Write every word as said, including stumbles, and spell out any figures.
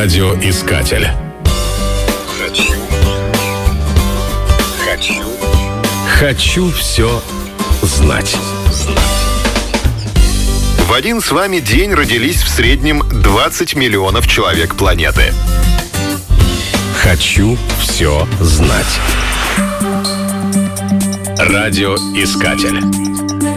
Радиоискатель. Хочу. Хочу. Хочу все знать. В один с вами день родились в среднем двадцать миллионов человек планеты. Хочу все знать. Радиоискатель.